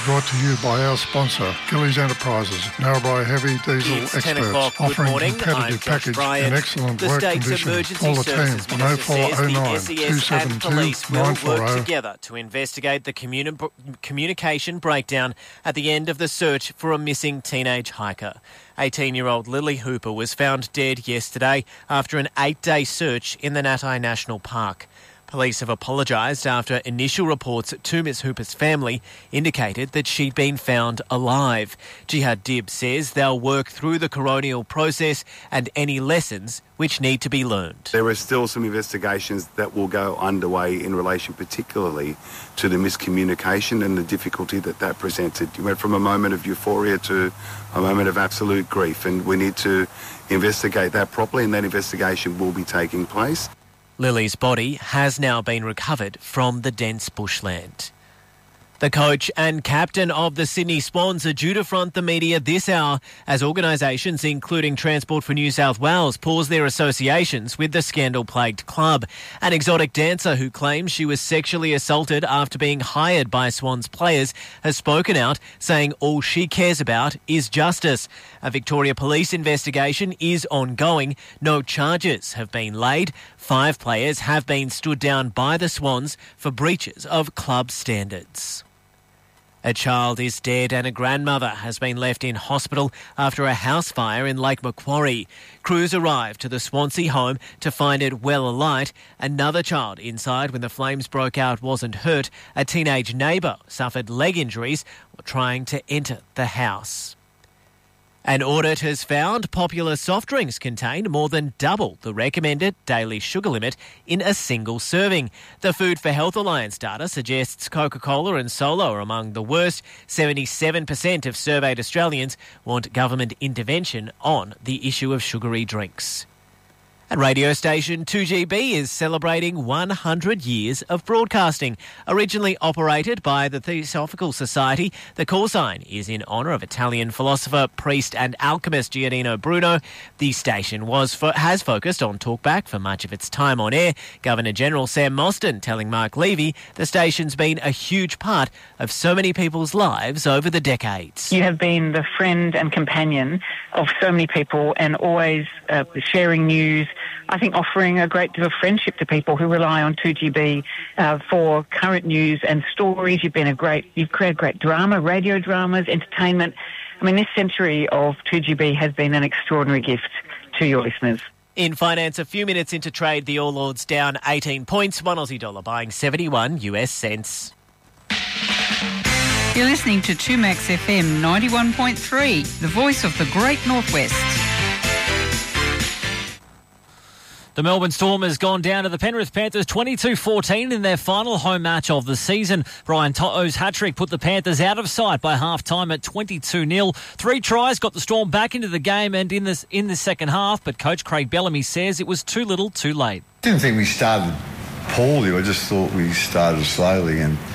brought to you by our sponsor, Gillies Enterprises, Narrabri Heavy Diesel It's Experts, 10 o'clock. Good offering morning. competitive I'm Josh package Bryant. and excellent The work State's conditions. Emergency Call the team Services on Minister says 0409 the SES and 272 police will work 940. together to investigate the communication breakdown at the end of the search for a missing teenage hiker. 18-year-old Lily Hooper was found dead yesterday after an 8-day search in the Natai National Park. Police have apologised after initial reports to Miss Hooper's family indicated that she'd been found alive. Jihad Dib says they'll work through the coronial process and any lessons which need to be learned. There are still some investigations that will go underway in relation particularly to the miscommunication and the difficulty that presented. You went from a moment of euphoria to a moment of absolute grief, and we need to investigate that properly, and that investigation will be taking place. Lily's body has now been recovered from the dense bushland. The coach and captain of the Sydney Swans are due to front the media this hour as organisations including Transport for New South Wales pause their associations with the scandal-plagued club. An exotic dancer who claims she was sexually assaulted after being hired by Swans players has spoken out, saying all she cares about is justice. A Victoria Police investigation is ongoing. No charges have been laid. 5 players have been stood down by the Swans for breaches of club standards. A child is dead and a grandmother has been left in hospital after a house fire in Lake Macquarie. Crews arrived to the Swansea home to find it well alight. Another child inside when the flames broke out wasn't hurt. A teenage neighbour suffered leg injuries while trying to enter the house. An audit has found popular soft drinks contain more than double the recommended daily sugar limit in a single serving. The Food for Health Alliance data suggests Coca-Cola and Solo are among the worst. 77% of surveyed Australians want government intervention on the issue of sugary drinks. And radio station 2GB is celebrating 100 years of broadcasting. Originally operated by the Theosophical Society, the call sign is in honour of Italian philosopher, priest and alchemist Giordano Bruno. The station has focused on talkback for much of its time on air. Governor-General Sam Mostyn telling Mark Levy the station's been a huge part of so many people's lives over the decades. You have been the friend and companion of so many people and always sharing news, I think offering a great deal of friendship to people who rely on 2GB for current news and stories. You've created great drama, radio dramas, entertainment. I mean, this century of 2GB has been an extraordinary gift to your listeners. In finance, a few minutes into trade, the All Ords down 18 points, $1 Aussie buying 71 US cents. You're listening to 2Max FM 91.3, the voice of the Great Northwest. The Melbourne Storm has gone down to the Penrith Panthers 22-14 in their final home match of the season. Brian To'o's hat-trick put the Panthers out of sight by half-time at 22-0. 3 tries got the Storm back into the game and in the second half, but coach Craig Bellamy says it was too little too late. I didn't think we started poorly. I just thought we started slowly and